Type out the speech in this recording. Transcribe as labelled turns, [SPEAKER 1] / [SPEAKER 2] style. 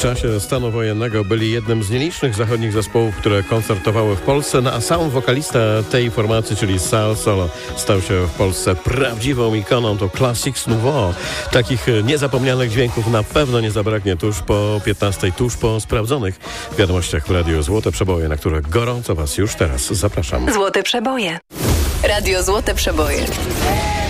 [SPEAKER 1] czasie stanu wojennego byli jednym z nielicznych zachodnich zespołów, które koncertowały w Polsce, a sam wokalista tej formacji, czyli Sal Solo, stał się w Polsce prawdziwą ikoną. To Classics Nouveau. Takich niezapomnianych dźwięków na pewno nie zabraknie tuż po 15, tuż po sprawdzonych wiadomościach w Radiu Złote Przeboje, na które gorąco Was już teraz zapraszam.
[SPEAKER 2] Złote Przeboje. Radio Złote Przeboje.